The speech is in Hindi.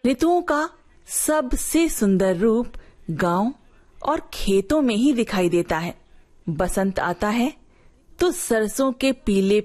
ऋतुओं का सबसे सुंदर रूप गांव और खेतों में ही दिखाई देता है। बसंत आता है तो सरसों के पीले